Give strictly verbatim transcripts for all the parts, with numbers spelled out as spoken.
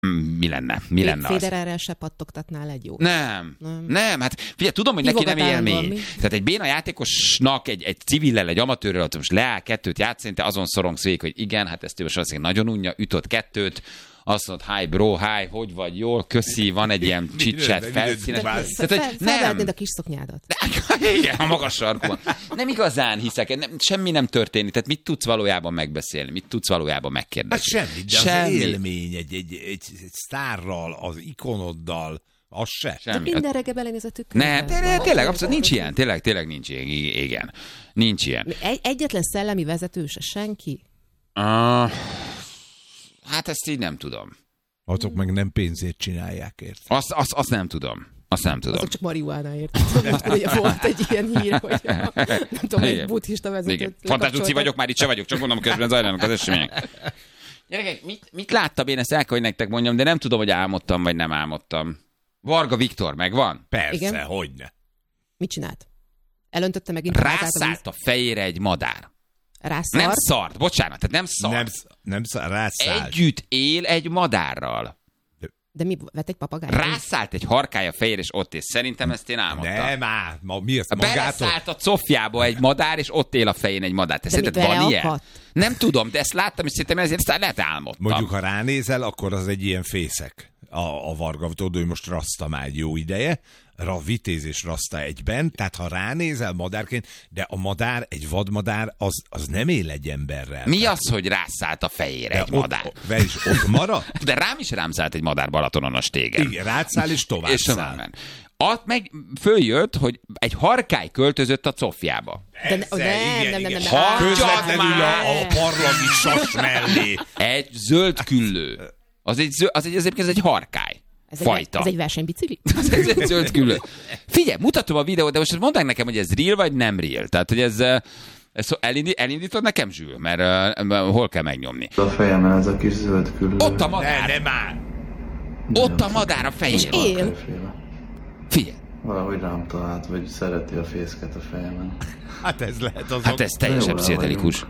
Mi lenne? Mi lenne az? Federerrel se pattogtatnál egy jó. Nem, nem, nem. Hát figyelj, tudom, hogy neki nem élmény. Tehát egy béna játékosnak, egy, egy civillel, egy amatőrrel, ott most leáll kettőt játszani, te azon szorongsz végig, hogy igen, hát ezt ő most azt nagyon unja, ütott kettőt, azt mondod, hi bro, hi, hogy vagy, jól, köszi, van egy ilyen chit-chat felszínes. Felvehetnéd a kis szoknyádat. Igen, a magas sarkon. Nem igazán hiszek, nem, semmi nem történik. Tehát mit tudsz valójában megbeszélni? Mit tudsz valójában megkérdezni? Hát semmi, de semmi. Az élmény egy, egy, egy, egy sztárral, az ikonoddal, az se. Semmi. De minden reggel belenéz a tükörbe. Nem, tényleg, abszolút nincs ilyen. Tényleg, tényleg nincs ilyen. Igen. Nincs ilyen. Egy, egyetlen szellemi vezető se, senki? Uh, hát ezt így nem tudom. Azok meg nem pénzért csinálják, ért. Azt, azt, azt nem tudom. Azt nem tudom. Azok csak marihuánáért. Ugye volt egy ilyen hír, hogy a, nem tudom, egy buddhista vezetőt. Fantáztuci vagyok, már itt se vagyok, csak mondom, közben zajlanak az események. Gyerekek, mit, mit láttam én, ezt el kell, hogy nektek mondjam, de nem tudom, hogy álmodtam, vagy nem álmodtam. Varga Viktor, megvan? Persze, igen? Hogyne. Mit csinált? Elöntötte megint. Rászállt a fejére egy madár. Rászart? Nem szart, bocsánat, tehát nem szart. Nem, nem szart, rászállt. Együtt él egy madárral. De mi, vett egy papagájt? Rászállt egy harkály a fejére, és ott él. Szerintem ezt én álmodtam. Nem áll, ma, mi ezt magától? Beleszállt a cofjába egy madár, és ott él a fején egy madár. Te de szerinted van ilyen? Nem tudom, de ezt láttam, és szerintem ezért lehet álmodtam. Mondjuk, ha ránézel, akkor az egy ilyen fészek. A, a Varga, tudod, hogy most raszta már egy jó ideje, a vitéz és raszta egyben, tehát ha ránézel madárként, de a madár, egy vadmadár, az, az nem él egy emberrel. Mi az, hogy rászállt a fejére de egy ott, madár? És ott maradt? De rám is rám szállt egy madár Balatonon a stégen. Igen, rátszáll és tovább és száll. Ott meg följött, hogy egy harkály költözött a cofjába. De ne, nem, nem, nem, nem, nem. Közvetlenül a, a parlagi sas mellé. Egy zöld küllő. Az egy, az egy, az egy, az egy harkály. Ez fajta. Egy, ez egy versenybicikli? Ez egy zöld küllő. Figyelj, mutatom a videót, de most mondd nekem, hogy ez real vagy nem real. Tehát, hogy ez, ez elindít, elindítod nekem, Zsül? Mert uh, hol kell megnyomni? A fejemen ez a kis zöld küllő. Ott a madár. Ne, nem áll. Ott a madár a fején. És él. Figyelj. Valahogy rám talált, vagy szereti a fészket a fejemen. Hát ez lehet az. Hát ez teljesen pszichedelikus.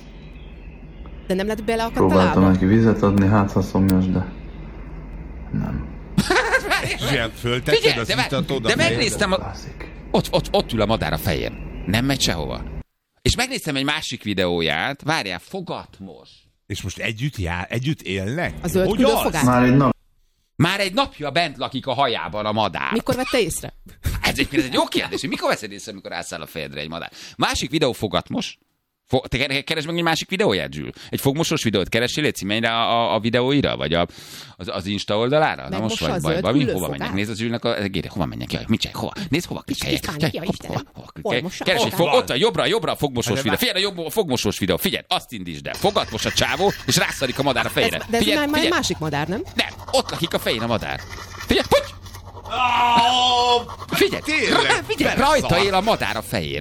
De nem lett beleakadt a Próbáltam lába? neki vizet adni, hát ha szomjas, de nem. Föltetted az itatod a de megnéztem, a... Lászik. ott, ott, ott ül a madár a fején. Nem megy sehova. És megnéztem egy másik videóját, várjál, fogatmos. És most együtt jár, együtt élnek? A zöld küllő fogát? Már egy nap. Már egy napja bent lakik a hajában a madár. Mikor vette észre? Ez egy, ez egy jó kérdés, hogy mikor veszed észre, amikor elszáll a fejedre egy madár. Másik videó fogatmos. Fo- Te keresd meg egy másik videóját, Zsül? Egy fogmosos videót keresél, légy címényre a, a videóira? Vagy a, az, az Insta oldalára? Meg na most most vagy bajban. Mi? Hova fogát? menjek? Nézd az Zsülnek a gére. Hova menjek? Jaj, mit csinálj? Hova? Nézd, hova klikkeljek. Keres egy fog, ott van, jobbra, jobbra a fogmosós videó. Figyelj, a jobb a fogmosós videó. Figyelj, azt indítsd el. Fogad a csávó, és rászadik a madár a fejére. De ez figyelj, már, már egy figyelj. másik madár, nem? Nem, ott lakik a fején a madár. Figyelj, hogy? Figyelj, figyelj, rajta él a madár a fején.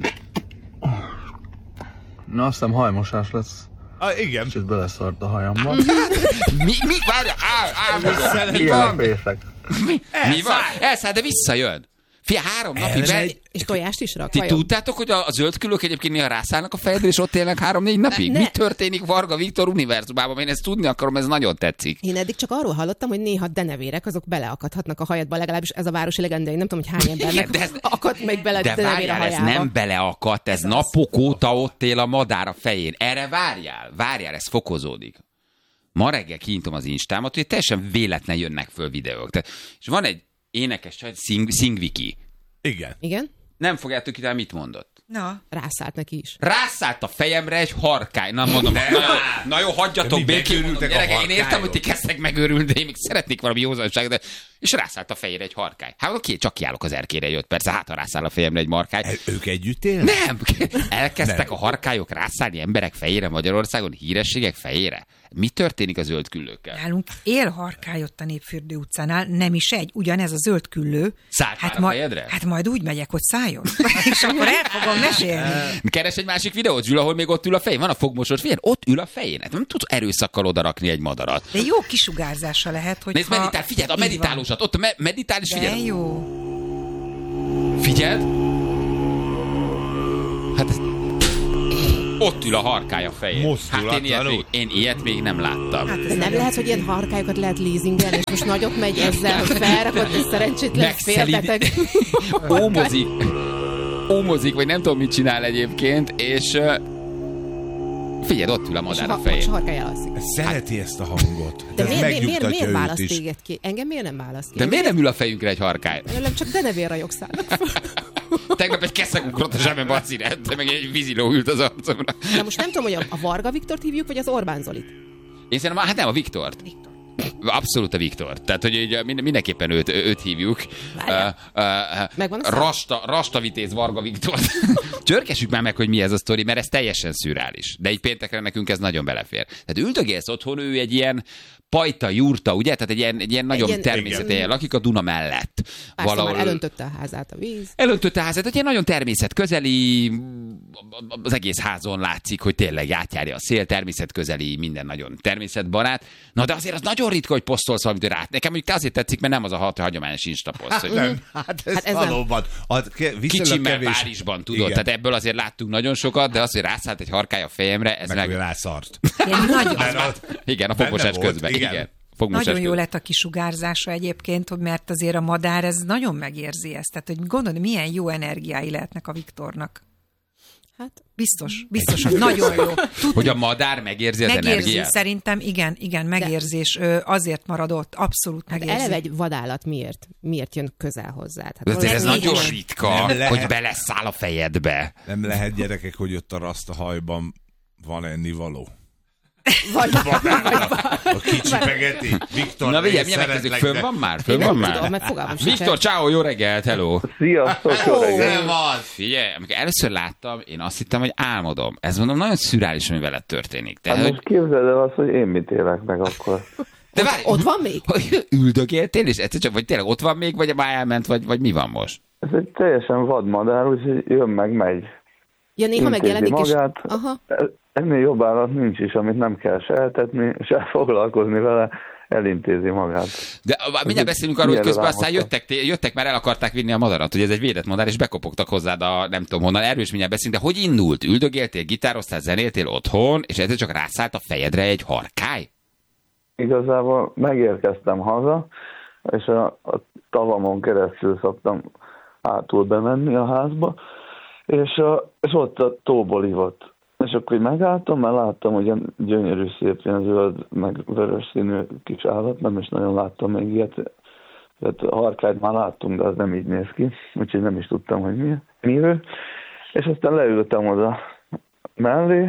Na, azt hiszem hajmosás lesz. Ah, igen. Kicsit beleszart a hajamba. Mi, mi, várja, áll, áll, mi Ilyen a van? fészek. Mi, mi van? Elszáll, de visszajön. Fia, három napig be... És tojást is rak? Ti vajon? tudtátok, hogy a, a zöld küllők egyébként néha rászállnak a fejedre, és ott élnek három-négy napig? Ne, Mi ne. történik Varga Viktor univerzumában? Én ezt tudni akarom, ez nagyon tetszik. Én eddig csak arról hallottam, hogy néha denevérek, azok beleakadhatnak a hajadba, legalábbis ez a városi legenda, én nem tudom, hogy hány embernek Igen, de ez- akad meg bele De denevér a várjál, ez hajába. nem beleakadt, ez napok óta ott él a madár a fején. Erre várjál, várjál, ez fokozódik. Ma reggel kinyitom az Instámat, hogy teljesen véletlen jönnek föl videók. Tehát, és van egy énekes csaj, Szing, Szingviki. Igen. Igen? Nem fogjátok ki, mit mondott. Na. Rászállt neki is. Rászállt a fejemre egy harkály. Na mondom, na jó, na jó, hagyjatok mi békén. Mondom, megőrültek a gyerekek, én értem, harkályok? hogy ti kezdtek megőrülni, de én még szeretnék valami józanságot, de... És rászállt a fejére egy harkály. Hát oké, csak kiállok az erkére jött, persze, hát ha rászáll a fejemre egy markály. E, ők együtt élnek? Nem! Elkezdtek Nem. a harkályok rászállni emberek fejére Magyarországon, hírességek fejére. Mi történik a zöld küllőkkel? Nálunk él harkály ott a Népfürdő utcánál, nem is egy, ugyanez a zöld küllő. Szállt hát, már a majd, fejedre? hát majd úgy megyek, hogy szálljon. És akkor el fogom mesélni. Keres egy másik videót, Zsül, ahol még ott ül a fején. Van a fogmosós, figyelj, ott ül a fején. Hát nem tudsz erőszakkal odarakni egy madarat. De jó kisugárzása lehet, hogy Nézd, ha... meditál, figyeld, a így van. meditálósat, ott a me- meditál, és De figyeld. jó. Figyeld. Hát ez... ott ül a harkály a fején. Hát én ilyet, még, én ilyet még nem láttam. Hát de nem lehet, hogy ilyen harkályokat lehet leasingelni, és most nagyot megy ezzel, hogy felrakod, és szerencsétlen félbeteg. Ómozik. Ómozik, vagy nem tudom, mit csinál egyébként, és figyelj, ott ül a madár a fején. És harkály elalszik. Szereti ezt a hangot. De miért, miért, miért, miért választ téged ki? Engem miért nem választ ki? De miért nem ül a fejünkre egy harkály? Nem, csak denevér rajogszállnak. Tegnap egy keszeg ugrott a zsebbe bacire, de meg egy víziló ült az arcomra. Na most nem tudom, hogy a, a Varga Viktort hívjuk, vagy az Orbán Zolit? Én szerintem, hát nem, a Viktort. Viktor. Abszolút a Viktor. Tehát, hogy mindenképpen őt, őt hívjuk. Uh, uh, Rasta, Rasta Vitéz Varga Viktor. Csörkessük már meg, hogy mi ez a sztori, mert ez teljesen szürreális. De így péntekre nekünk ez nagyon belefér. Tehát üldögélsz otthon, ő egy ilyen pajta, jurta, ugye? Tehát egy ilyen, egy ilyen nagyon egy természetes, lakik a Duna mellett. Valahol... Már elöntötte a házát a víz. Elöntötte a házát, egy ilyen nagyon természetközeli, az egész házon látszik, hogy tényleg átjárja a szél, természetközeli, minden nagyon természetbarát. Na de azért az nagyon ritka, hogy posztolsz valamit rá. Nekem mondjuk te azért tetszik, mert nem az a hat hagyományos instaposzt. Hát, hogy... nem, hát ez, hát ez valóban. Kicsimmel Párizsban, tudod. Igen. Tehát ebből azért láttunk nagyon sokat, de az, hogy rászállt egy harkály a fejemre, ez meg... meg... rászart. Igen, a fogmosás közben. Igen. Igen. Nagyon jó lett a kisugárzása egyébként, mert azért a madár ez nagyon megérzi ezt. Tehát, hogy gondolod, milyen jó energiái lehetnek a Viktornak. Hát biztos, biztos, hogy nagyon jó. Tudni, hogy a madár megérzi az megérzi, energiát? Szerintem igen, igen, megérzés. De azért maradott, abszolút megérzi. Hát eleve egy vadállat miért? Miért jön közel hozzád? Hát ez nagyon ritka, hogy beleszáll a fejedbe. Nem lehet, gyerekek, hogy ott a rasta hajban van ennivaló. Vagy, vagy, vagy, a kicsi pegeti. Viktor, na vigyel, milyen megkezdők? Fönn van már? Fönn van már? Viktor, ciao, jó reggelt, hello. Sziasztok, jó reggelt. Figyelj, amikor először láttam, én azt hittem, hogy álmodom. Ez mondom, nagyon szürreális, ami veled történik. De, hát hogy... most képzeld el azt, hogy én mit élek meg akkor. De várj, ott van még? Üldögéltél, és egyszer csak, vagy tényleg ott van még, vagy már elment, vagy, vagy mi van most? Ez egy teljesen vadmadár, úgyhogy jön meg, megy. Ja, néha megjelenik magát. És... Aha. Ennél jobb állat nincs is, amit nem kell se eltetni, se foglalkozni vele, elintézi magát. De mindjárt beszélünk arról, hogy közben aztán jöttek, jöttek, már el akarták vinni a madarat, hogy ez egy védett madár, és bekopogtak hozzád a nem tudom honnan, erről is mindjárt beszélünk, de hogy indult? Üldögéltél, gitároztál, zenéltél otthon, és ezzel csak rászállt a fejedre egy harkály? Igazából megérkeztem haza, és a, a tavamon keresztül szoktam átul bemenni a házba, és, a, és ott a tóból ivott. És akkor megálltam, mert láttam, hogy ilyen gyönyörű, szép, ilyen zöld, meg vörös színű kis állat, nem is nagyon láttam még ilyet. Tehát a harkályt már láttunk, de az nem így néz ki, úgyhogy nem is tudtam, hogy mi, mi ő. És aztán leültem oda mellé,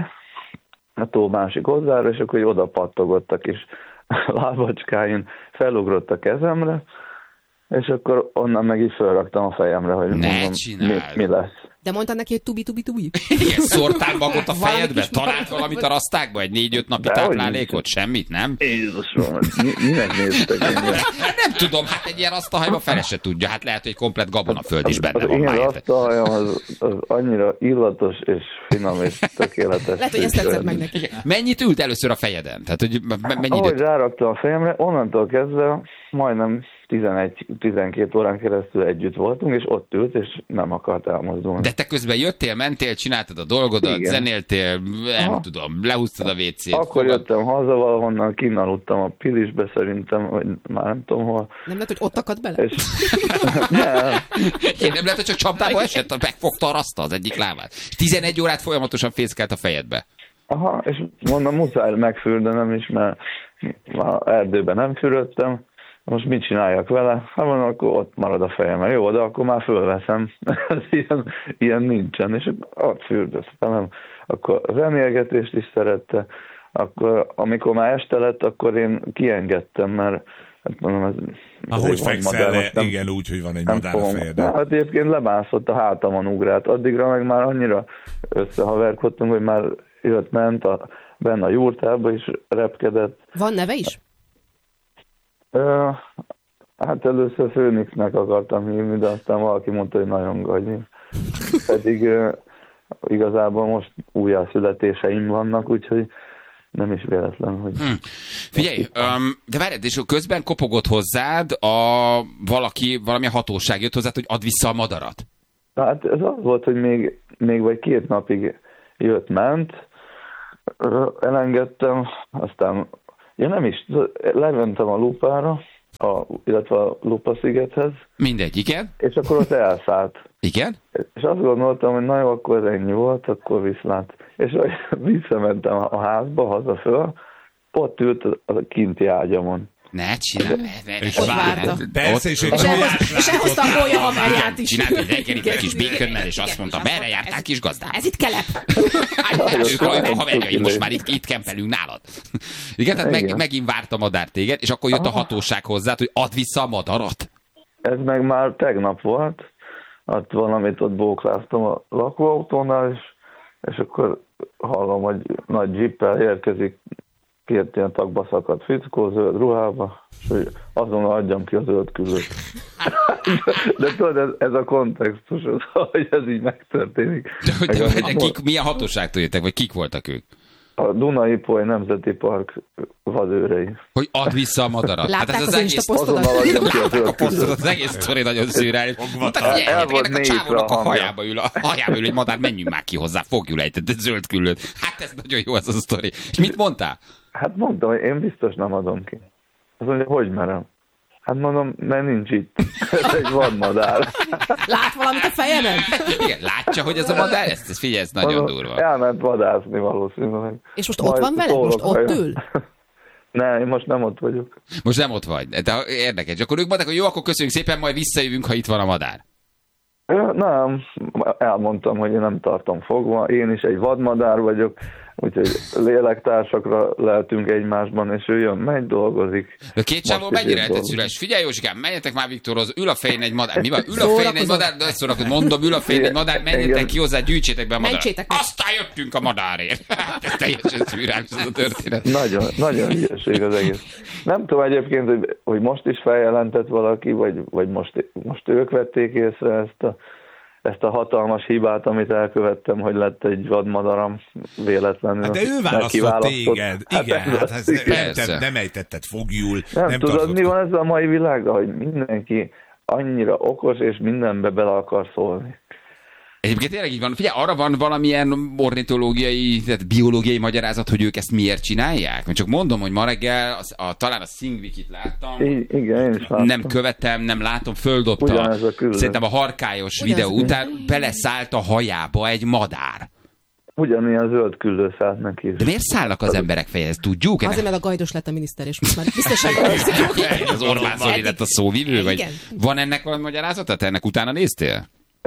a tó másik oldalára, és akkor oda pattogott a kis lábacskáin, felugrott a kezemre, és akkor onnan meg így felraktam a fejemre, hogy mondom, mi, mi lesz. De mondtad neki, hogy tubi-tubi-tubi? Igen, szórtál magot a fejedbe? Talált valamit a rasztákba? Egy négy-öt napi táplálékot? Semmit, nem? Jézusom, minek néztek én? Nem tudom, hát egy ilyen rasztahajba fele se tudja. Hát lehet, hogy komplet gabonaföld is benne az van. Az én rasztahajam az, az annyira illatos és finom és tökéletes. Lehet, hogy ezt tetszett meg neki. Mennyit ült először a fejeden? Tehát, hogy mennyit... Ahogy ráraktam a fejemre, onnantól kezdve majdnem tizenegy-tizenkét órán keresztül együtt voltunk, és ott ült, és nem akart elmozdulni. De te közben jöttél, mentél, csináltad a dolgodat, igen. Zenéltél, nem Aha. tudom, lehúztad a vécét. Akkor fogad... jöttem haza valahonnan, kinaludtam a Pilisbe szerintem, vagy már nem tudom hol. Nem lehet, hogy ott akadt bele? És... nem. Én nem lehet, hogy csak csapdába esett, megfogta a raszta az egyik lábát. tizenegy órát folyamatosan fészkelt a fejedbe. Aha, és mondom, muszáj megfürdenem is, mert már erdőben nem fürödtem. Most mit csináljak vele? Hát mondom, akkor ott marad a fejem. Jó, de akkor már fölveszem. ilyen, ilyen nincsen. És ott fürdöztem. Akkor zenélgetést is szerette. Akkor, amikor már este lett, akkor én kiengedtem, mert hát mondom, ez... Ahogy fekszel le, nem, igen, úgy, hogy van egy madár a fejedben. Hát egyébként lebászott a hátamon ugrált. Addigra meg már annyira összehaverkodtunk, hogy már jött-ment a, benne a jurtába is repkedett. Van neve is? Uh, hát először Főnixnek akartam hívni, de aztán valaki mondta, hogy nagyon gagyi. Pedig uh, igazából most újjászületéseim vannak, úgyhogy nem is véletlen, hogy... Hmm. Figyelj, um, de várjad, és közben kopogott hozzád a valaki, valami hatóság jött hozzád, hogy add vissza a madarat. Hát ez az volt, hogy még, még vagy két napig jött-ment, elengedtem, aztán ja nem is, lementem a Lupára, a, illetve a Lupa-szigethez. Mindegy, igen. És akkor ott elszállt. Igen? És azt gondoltam, hogy na jó, akkor ez ennyi volt, akkor viszlát. És ahogy visszamentem a házba, haza föl, ott ült a kinti ágyamon. Ne csinálj, és várta. Persze, és, És, elhoz, és elhozta a gólya haverját is. Csinált egy reggeli egy kis békönnel, és azt mondta, merre jártál, kis gazdám? Ez itt kelep. Ők a haverjaim, most már itt, itt kempelünk nálad. Igen, tehát meg, megint várt a madár téged, és akkor jött a hatóság hozzá, hogy add vissza a madarat. Ez meg már tegnap volt, ott valamit ott bókláztam a lakóautónál, és, és akkor hallom, hogy nagy jippel érkezik, két ilyen tagba szakadt fickó, zöld ruhába, és hogy azonnal adjam ki a zöld küllőt. De tudod, ez, ez a kontextus, az, hogy ez így megtörténik. De, hogy, de, de, de kik, milyen hatóságtól jöttek, vagy kik voltak ők? A Duna-Ipoly Nemzeti Park vadőrei. Hogy add vissza a madarat. Látták hát ez az, az Insta egész... posztodat? Látták a posztodat, az egész sztori nagyon szürreális. Mondták, hogy ennek a csávónak a hajába ül, a hajába ül egy madár, menjünk már ki hozzá, fogjuk ejtett egy zöld küllőt. Hát ez nagyon jó az a sztori. És mit mondtál? Hát mondtam, hogy én biztos nem adom ki. Azt mondja, hogy merem? Hát mondom, mert nincs itt. Ez egy vadmadár. Lát valamit a fejemen? Igen, látja, hogy ez a madár? Ezt, ezt figyelj, ez nagyon mondom, durva. Elment vadászni valószínűleg. És most ott van vele? Most ott ül? Ne, én most nem ott vagyok. Most nem ott vagy. De érdekes. És akkor ők mondták, hogy jó, akkor köszönjük szépen, majd visszajövünk, ha itt van a madár. Nem, elmondtam, hogy én nem tartom fogva. Én is egy vadmadár vagyok, úgyhogy lélektársakra lehetünk egymásban, és ő jön, megy, dolgozik. De két csávó mennyire lehetett szüles? Figyelj, Józsikám, menjetek már Viktorhoz, ül a fején egy madár. Mi van? Ül a fején egy madár, de ezt szórakozom, mondom, ül a fején egy madár, menjetek ki hozzá, gyűjtsétek be a madarat. Aztán jöttünk a madárért. Ez teljesen szürális ez a történet. Nagyon, nagyon ügyesség az egész. Nem tudom egyébként, hogy, hogy most is feljelentett valaki, vagy, vagy most, most ők vették észre ezt a ezt a hatalmas hibát, amit elkövettem, hogy lett egy vadmadaram véletlenül. Hát de ő választott téged. Igen, hát, hát ez nem, nem, nem ejtetted fogjul. Nem, nem tudod, mi van ezzel a mai világban, hogy mindenki annyira okos, és mindenbe bele akar szólni. Egyébként tényleg így van. Figyelj, arra van valamilyen ornitológiai, tehát biológiai magyarázat, hogy ők ezt miért csinálják? Mert csak mondom, hogy ma reggel a, a, talán a Szingvikit láttam. I- igen, én is láttam. Nem követem, nem látom, földobta. Szerintem a harkályos ugyanaz videó után beleszállt a hajába egy madár. Ugyanilyen zöld küllő szállt neki. De miért szállnak az emberek fejhez? Tudjuk? Azért, mert a Gajdos lett a miniszter, és most már biztosan az Orbán Zoli lett a szóvivő? Vagy van ennek valami magyarázata? Te ennek utána néztél?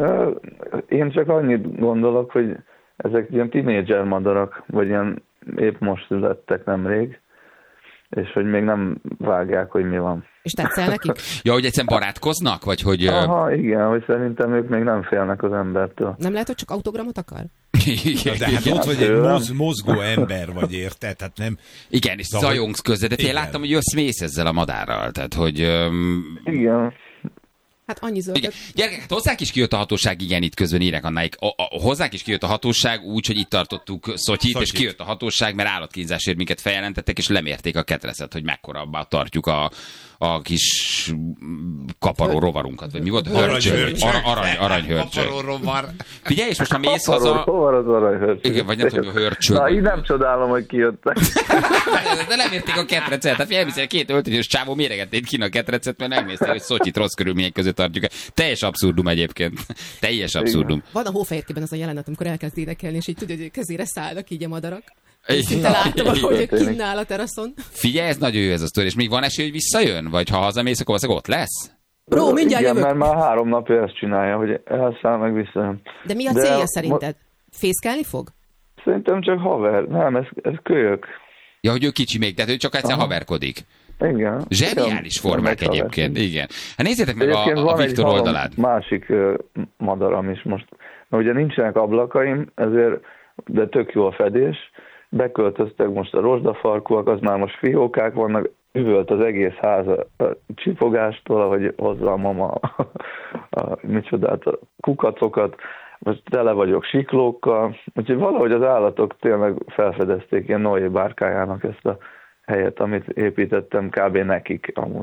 Én csak annyit gondolok, hogy ezek ilyen tinédzser madarak, vagy ilyen épp most születtek nemrég, és hogy még nem vágják, hogy mi van. És tetszel nekik? Ja, hogy egyszerűen barátkoznak? Vagy hogy... Aha, igen, hogy szerintem ők még nem félnek az embertől. Nem lehet, hogy csak autogramot akar? Igen, de hát ott vagy egy moz, mozgó ember vagy, érted? Tehát nem... Igen, és zajongsz közre, de én láttam, hogy jössz-mész ezzel a madárral, tehát hogy... Um... Igen. Hát annyi zöldet. Gyerekek, hát hozzánk is kijött a hatóság, igen, itt közben írek annáig. A, a, hozzánk is kijött a hatóság úgy, hogy itt tartottuk Szotyit, Szotyit, és kijött a hatóság, mert állatkínzásért minket feljelentettek, és lemérték a ketrecet, hogy mekkora tartjuk a, a kis kaparó rovarunkat, vagy mi volt? Hörcsög. Arany, aranyhörcsög. Figyelj, és most ha mész haza... Hol az aranyhörcsög? Igen, vagy nem tudom, hogy hörcsög. Na, így nem csodálom, hogy kijöttek. De lemérték a ketrecet. Tehát elviszel két öltönyös csávó méregették ki a ketrecet, mert megnézték, hogy Szotyit rossz körülmények között tartjuk. Teljes abszurdum egyébként. Teljes abszurdum. Van a Hófehérkében az a jelenet, amikor elkezd énekelni, és így tudja, hogy közére szállnak így a madarak. Szinte láttam, ahogy kinnál a teraszon. Figyelj, ez nagyon jó ez a sztori, és még van esély, hogy visszajön? Vagy ha hazamész, akkor ott lesz? Bro, mindjárt igen, jövök. mert már három napja ezt csinálja, hogy elszáll meg visszajön. De mi a célja De szerinted? Fészkelni fog? Szerintem csak haver. Nem, ez, ez kölyök. Ja, hogy ő kicsi még, tehát ő csak egyszer Aha. haverkodik. Igen. Zseniális formák egyébként, igen. Hát nézzétek meg a, a Viktor oldalát. Másik uh, madaram is most. Mert ugye nincsenek ablakaim, ezért, de tök jó a fedés. Beköltöztek most a rozsdafarkúak, az már most fiókák vannak, üvölt az egész ház a, a csipogástól, ahogy hozza a mama a, a, micsodát, a kukacokat. Most tele vagyok siklókkal, úgyhogy valahogy az állatok tényleg felfedezték ilyen Noé bárkájának ezt a helyet, amit építettem kb. Nekik amúgy.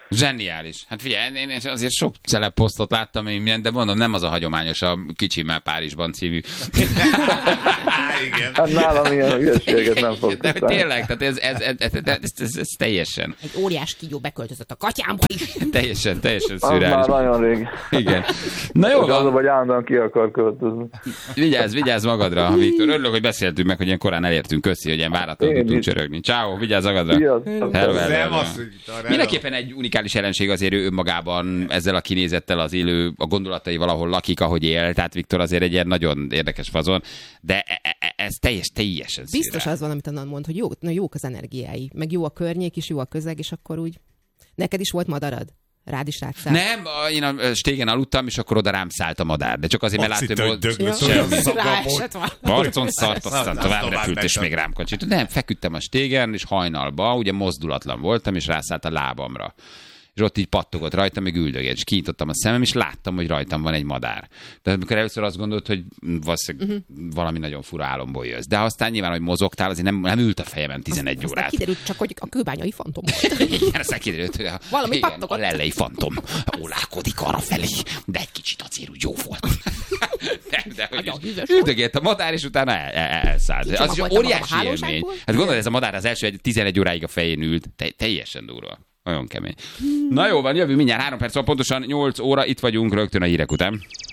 Zseniális. Hát figyelj, én azért sok celeb posztot láttam, én, de mondom, nem az a hagyományos, a Kicsimmel Párizsban című. Igen. Hát nálam ilyen hülyeséget nem fog. De tényleg, tehát ez, ez, ez, ez, ez, ez, ez teljesen. Egy óriás kígyó beköltözött a katyámba is. Teljesen, teljesen szürreális. Az már nagyon rég. Igen. Na jó van. Az, hogy állandóan ki akar költözni. Vigyázz, vigyázz magadra, Viktor. Örülök, hogy beszéltünk meg, hogy ilyen korán elértünk. Köszi, hogy ilyen váratlanul tudtunk csörögni. Ciao, vigyázz magadra. Mindenképpen egy unikális jelenség azért ő önmagában, ezzel a kinézettel, az élő, a gondolatai valahol lakik, ahogy él. Tehát Viktor azért egy ilyen nagyon érdekes fazon, de ez teljes, teljesen szürreális. Biztos az van, amit Anna mond, hogy jó, na jók az energiái, meg jó a környék is, jó a közeg, és akkor úgy... Neked is volt madarad? Rád is rátszállt? Nem, én a stégen aludtam, és akkor oda rám szállt a madár. De csak azért, mert láttam, hogy volt... Arcon szart, aztán tovább repült, és még rám kacsit. Nem, feküdtem a stégen, és hajnalba, ugye mozdulatlan voltam, és rászállt a lábamra. És ott így pattogott rajtam, még üldögélt, és kinyitottam a szemem, és láttam, hogy rajtam van egy madár. De amikor először azt gondolt, hogy valószínűleg uh-huh. valami nagyon fura álomból jössz. De aztán nyilván, hogy mozogtál, azért nem, nem ült a fejemen tizenegy azt, órát. Aztán kiderült csak, hogy a kőbányai fantom volt. Igen, aztán kiderült, hogy a, valami igen, a lellei fantom ólálkodik arra felé, de egy kicsit azért úgy jó volt. de, de, hogy üldögélt a madár, és utána el, el, elszállt. Az is óriási élmény. Hát gondolod, ez a madár az első tizenegy óráig a fején ült. Te, teljesen durva. Nagyon kemény. Na jó van, jövő mindjárt három perc, pontosan nyolc óra, itt vagyunk rögtön a hírek után.